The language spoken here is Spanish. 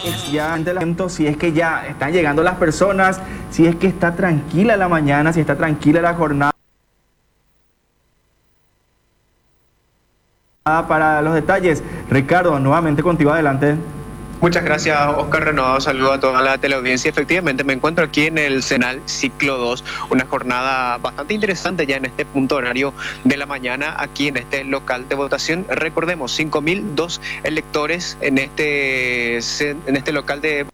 es ya si es que ya están llegando las personas, si es que está tranquila la mañana, si está tranquila la jornada. Para los detalles, Ricardo, nuevamente contigo, adelante. Muchas gracias, Oscar. Renovado saludo a toda la teleaudiencia. Efectivamente, me encuentro aquí en el CENAL Ciclo 2, una jornada bastante interesante ya en este punto horario de la mañana, aquí en este local de votación. Recordemos, 5.002 electores en este local de